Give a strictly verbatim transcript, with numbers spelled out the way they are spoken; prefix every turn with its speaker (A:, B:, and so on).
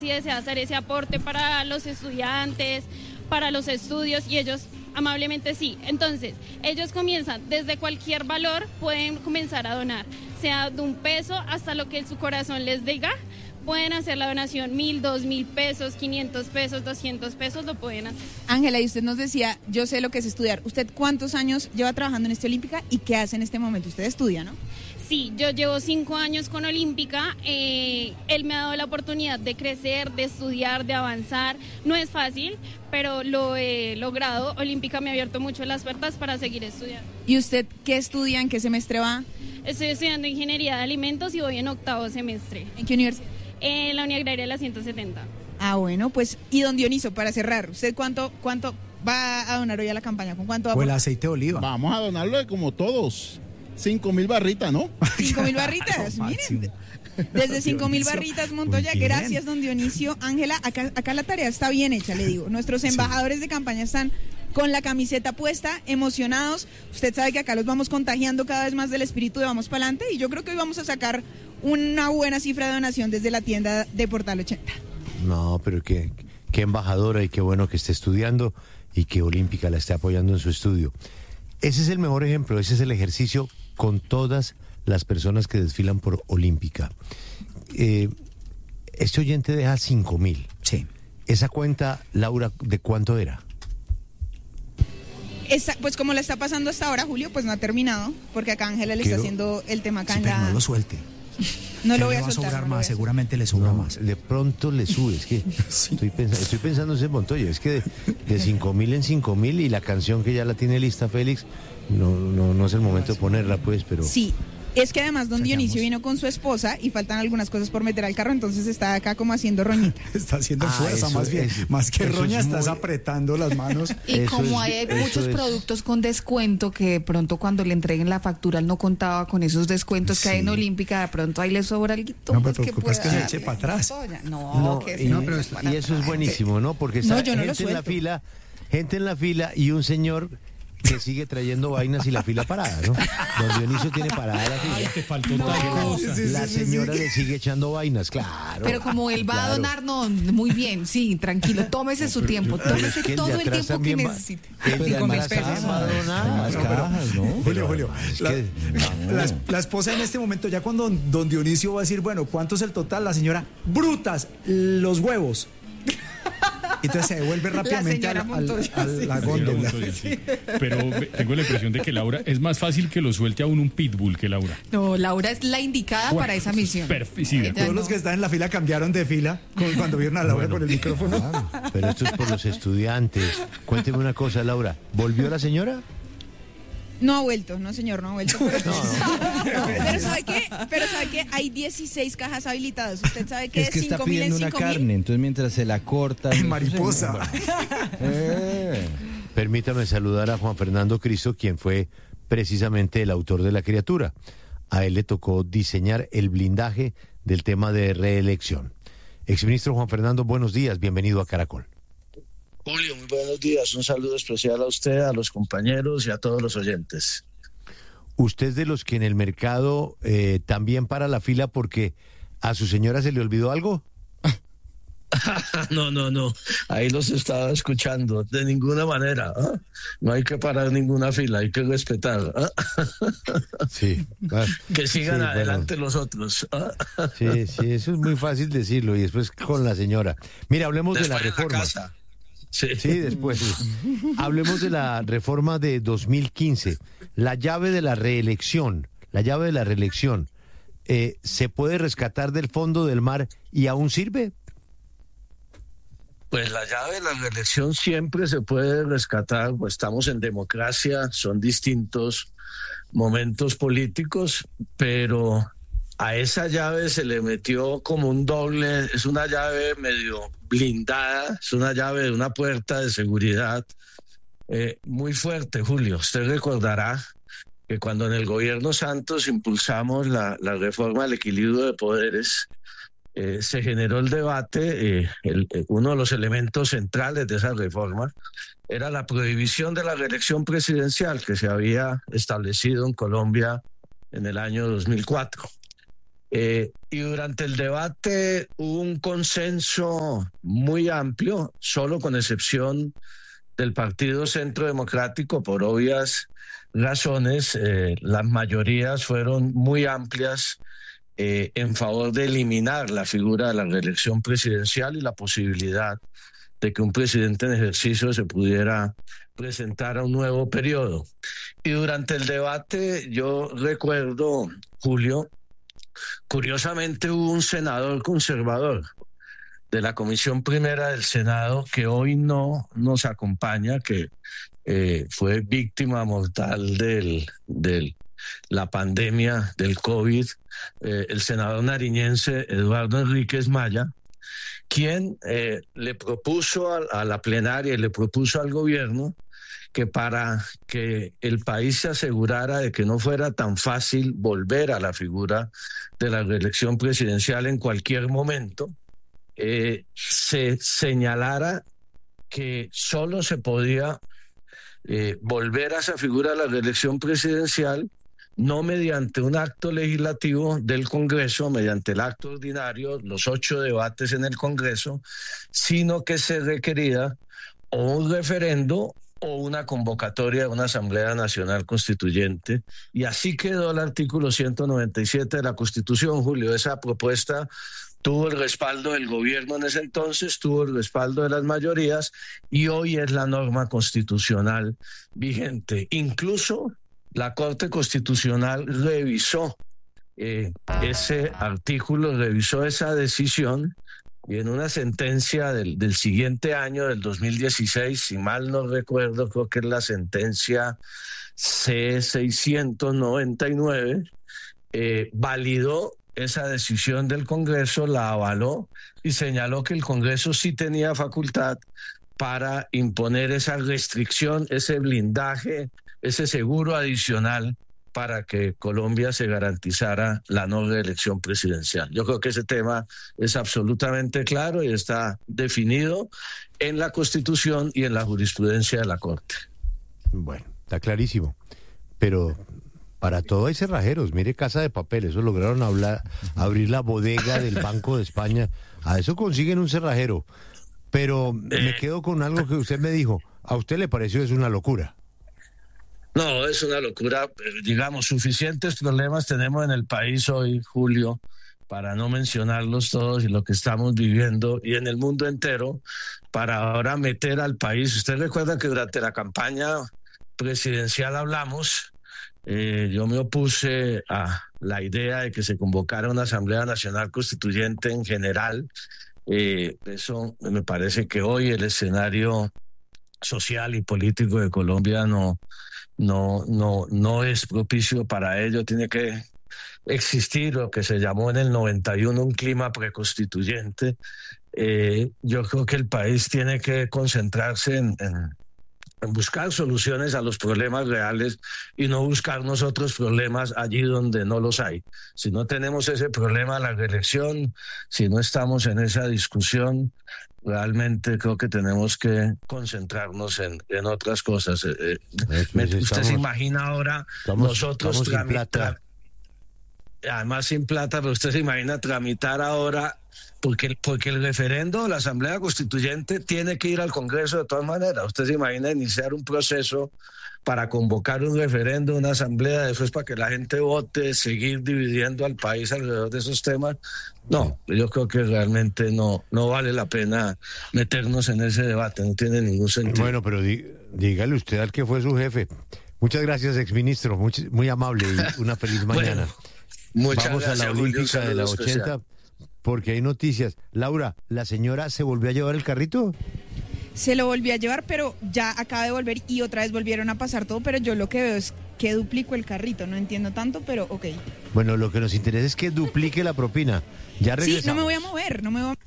A: si desea hacer ese aporte para los estudiantes, para los estudios, y ellos amablemente sí. Entonces, ellos comienzan desde cualquier valor, pueden comenzar a donar, sea de un peso hasta lo que su corazón les diga. Pueden hacer la donación, mil, dos mil pesos, quinientos pesos, doscientos pesos, lo pueden hacer.
B: Ángela, y usted nos decía, yo sé lo que es estudiar. ¿Usted cuántos años lleva trabajando en este Olímpica y qué hace en este momento? Usted estudia, ¿no?
A: Sí, yo llevo cinco años con Olímpica. Eh, él me ha dado la oportunidad de crecer, de estudiar, de avanzar. No es fácil, pero lo he logrado. Olímpica me ha abierto mucho las puertas para seguir estudiando.
B: ¿Y usted qué estudia? ¿En qué semestre va?
A: Estoy estudiando Ingeniería de Alimentos y voy en octavo semestre.
B: ¿En qué universidad?
A: En la Universidad Agraria de la ciento setenta.
B: Ah, bueno, pues, y don Dioniso, para cerrar, ¿usted cuánto cuánto va a donar hoy a la campaña? ¿Con cuánto va?
C: O el aceite de oliva.
D: Vamos a donarlo de como todos. Cinco mil barritas, ¿no?
B: Cinco mil barritas, miren. Desde cinco mil barritas, Montoya. Gracias, don Dionisio. Ángela, acá, acá la tarea está bien hecha, le digo. Nuestros embajadores sí. de campaña están con la camiseta puesta, emocionados. Usted sabe que acá los vamos contagiando cada vez más del espíritu de Vamos Pa'lante, y yo creo que hoy vamos a sacar una buena cifra de donación desde la tienda de Portal ochenta.
E: No, pero qué, qué embajadora, y qué bueno que esté estudiando y que Olímpica la esté apoyando en su estudio. Ese es el mejor ejemplo, ese es el ejercicio con todas las personas que desfilan por Olímpica. Eh, este oyente deja cinco mil.
C: Sí.
E: Esa cuenta, Laura, ¿de cuánto era?
B: Esa, pues como la está pasando hasta ahora, Julio, pues no ha terminado, porque acá Ángela le
E: Quiero...
B: está haciendo el tema acá
C: sí,
B: en
C: pero
B: la...
C: no lo suelte.
B: No lo voy
C: le
B: a
C: va
B: soltar.
C: A sobrar
B: no
C: más,
B: a
C: seguramente le sobra
E: no,
C: más.
E: De pronto le sube, es que sí. estoy, pensando, estoy pensando en ese Montoya, es que de, de cinco mil en cinco mil, y la canción que ya la tiene lista Félix, no, no, no es el momento de ponerla, pues, pero...
B: Sí. Es que además don
C: Sacamos.
B: Dionisio vino con su esposa y faltan algunas cosas por meter al carro, entonces está acá como haciendo roñita.
C: Está haciendo
E: Ah,
C: fuerza,
E: eso,
C: más bien.
E: eso,
C: más que
E: eso
C: roña,
E: es
C: estás
E: muy...
C: apretando las manos.
F: Y
E: Eso
F: como
E: es-
F: hay
E: eso
F: muchos
E: es-
F: productos con descuento que de pronto cuando le entreguen la factura él no contaba con esos descuentos que hay en
C: Sí.
F: Olímpica, de pronto ahí le sobra algo.
C: No, pero preocupa es que se eche para atrás.
F: No,
E: No,
F: que
E: y,
F: no,
E: no,
F: pero
E: y eso es buenísimo, ¿no? Porque está
B: No, yo no lo
E: gente en la
B: suelto.
E: fila, gente en la fila y un señor que sigue trayendo vainas y la fila parada, ¿no? Don Dionisio tiene parada la fila.
G: Ay, te faltó tal cosa.
C: Sí, sí,
E: La
C: sí,
E: señora
C: sí.
E: le sigue echando vainas, claro.
F: Pero como él va
E: claro.
F: a donar, no, muy bien, sí, tranquilo, tómese su tiempo,
E: Pero es
F: tómese
E: que el de
F: todo el
E: atrás
F: tiempo que
E: también va-
F: necesite.
E: el de
C: Cinco mil
E: atrás
C: pesos.
E: también va a donar.
C: Más cajas, ¿no? Julio, Julio,
E: es
C: la,
E: que-
C: la, la esposa en este momento, ya cuando don, don Dionisio va a decir, bueno, ¿cuánto es el total? La señora, brutas, los huevos. Entonces se devuelve rápidamente a
F: señora
C: la, al-
F: Montoya,
C: a
F: sí.
C: la
G: Señora
C: góndola.
G: Montoya, sí. Pero ve- tengo la impresión de que Laura, es más fácil que lo suelte a uno un pitbull que Laura.
F: No, Laura es la indicada
G: Bueno,
F: para esa misión.
G: Perfecto, sí, de
F: Ella
G: acuerdo.
C: Todos
F: no.
C: los que están en la fila cambiaron de fila como cuando vieron a Laura
E: Bueno,
C: con el micrófono.
E: claro, pero esto es por los estudiantes. Cuénteme una cosa, Laura. ¿Volvió la señora?
B: No ha vuelto, no señor, no ha vuelto. Pero, pero ¿sabe qué? Pero ¿sabe qué? Hay dieciséis cajas habilitadas. ¿Usted sabe qué
H: Es
B: es
H: que está
B: cinco mil en
H: pidiendo una
B: cinco mil?
H: carne, entonces mientras se la corta...
C: En mariposa.
H: Eh.
E: Permítame saludar a Juan Fernando Cristo, quien fue precisamente el autor de la criatura. A él le tocó diseñar el blindaje del tema de reelección. Exministro Juan Fernando, buenos días, bienvenido a Caracol.
I: Julio, muy buenos días. Un saludo especial a usted, a los compañeros y a todos los oyentes.
E: ¿Usted es de los que en el mercado eh, también para la fila porque a su señora se le olvidó algo?
I: No, no, no. Ahí los estaba escuchando. De ninguna manera. ¿Ah? No hay que parar ninguna fila, hay que respetar. ¿Ah?
E: Sí. Ah,
I: Que sigan
E: sí,
I: adelante
E: bueno.
I: los otros. ¿Ah?
E: Sí, sí, eso es muy fácil decirlo y después con la señora. Mira, hablemos de la
I: Después en
E: reforma.
I: casa. Sí.
E: Sí, después. Sí. Hablemos de la reforma de dos mil quince. La llave de la reelección. La llave de la reelección. Eh, ¿Se puede rescatar del fondo del mar y aún sirve?
I: Pues la llave de la reelección siempre se puede rescatar, pues estamos en democracia, son distintos momentos políticos, pero a esa llave se le metió como un doble, es una llave medio blindada, es una llave de una puerta de seguridad eh, muy fuerte, Julio. Usted recordará que cuando en el gobierno Santos impulsamos la, la reforma del equilibrio de poderes, Eh, se generó el debate, eh, el, eh, uno de los elementos centrales de esa reforma era la prohibición de la reelección presidencial que se había establecido en Colombia en el año dos mil cuatro. Eh, y durante el debate hubo un consenso muy amplio, solo con excepción del Partido Centro Democrático, por obvias razones. Eh, las mayorías fueron muy amplias eh, en favor de eliminar la figura de la reelección presidencial y la posibilidad de que un presidente en ejercicio se pudiera presentar a un nuevo periodo. Y durante el debate, yo recuerdo, Julio, curiosamente hubo un senador conservador de la Comisión Primera del Senado que hoy no nos acompaña, que eh, fue víctima mortal del, del, la pandemia del COVID, eh, el senador nariñense Eduardo Enríquez Maya, quien eh, le propuso a, a la plenaria y le propuso al gobierno que para que el país se asegurara de que no fuera tan fácil volver a la figura de la reelección presidencial en cualquier momento, eh, se señalara que solo se podía eh, volver a esa figura de la reelección presidencial no mediante un acto legislativo del Congreso, mediante el acto ordinario, los ocho debates en el Congreso, sino que se requería o un referendo o una convocatoria de una Asamblea Nacional Constituyente. Y así quedó el artículo ciento noventa y siete de la Constitución, Julio. Esa propuesta tuvo el respaldo del gobierno en ese entonces, tuvo el respaldo de las mayorías y hoy es la norma constitucional vigente. Incluso la Corte Constitucional revisó eh, ese artículo, revisó esa decisión y en una sentencia del, del siguiente año, del dos mil dieciséis, si mal no recuerdo, creo que es la sentencia C seiscientos noventa y nueve, eh, validó esa decisión del Congreso, la avaló y señaló que el Congreso sí tenía facultad para imponer esa restricción, ese blindaje, ese seguro adicional para que Colombia se garantizara la no reelección presidencial. Yo creo que ese tema es absolutamente claro y está definido en la Constitución y en la jurisprudencia de la Corte.
E: Bueno, está clarísimo. Pero para todo hay cerrajeros. Mire Casa de Papel, eso lograron hablar, abrir la bodega del Banco de España. A eso consiguen un cerrajero. Pero me quedo con algo que usted me dijo. ¿A usted le pareció es una locura?
I: No, es una locura. Digamos, suficientes problemas tenemos en el país hoy, Julio, para no mencionarlos todos y lo que estamos viviendo y en el mundo entero, para ahora meter al país. Usted recuerda que durante la campaña presidencial hablamos, eh, yo me opuse a la idea de que se convocara una Asamblea Nacional Constituyente en general. Eh, eso me parece que hoy el escenario social y político de Colombia no... No, no, no es propicio para ello. Tiene que existir lo que se llamó en el noventa y uno un clima preconstituyente. Eh, yo creo que el país tiene que concentrarse en, en, en buscar soluciones a los problemas reales y no buscar nosotros problemas allí donde no los hay. Si no tenemos ese problema de la reelección, si no estamos en esa discusión, realmente creo que tenemos que concentrarnos en, en otras cosas. Eh,
E: pues,
I: me,
E: estamos,
I: usted se imagina ahora
E: estamos,
I: nosotros
E: estamos
I: tramitar, además sin plata, pero usted se imagina tramitar ahora, porque, porque el referendo, la Asamblea Constituyente tiene que ir al Congreso de todas maneras. Usted se imagina iniciar un proceso para convocar un referendo, una asamblea, después para que la gente vote, seguir dividiendo al país alrededor de esos temas. No, yo creo que realmente no, no vale la pena meternos en ese debate, no tiene ningún sentido.
E: Bueno, pero di, dígale usted al que fue su jefe. Muchas gracias, exministro, muy, muy amable y una feliz mañana.
I: Bueno, muchas
E: Vamos
I: gracias,
E: a la Olímpica de la ochenta, especial. Porque hay noticias. Laura, ¿la señora se volvió a llevar el carrito?
B: Se lo volví a llevar, pero ya acaba de volver y otra vez volvieron a pasar todo, pero yo lo que veo es que duplico el carrito, no entiendo tanto, pero ok.
E: Bueno, lo que nos interesa es que duplique la propina. Ya regresamos.
B: Sí, no me voy a mover, no me voy a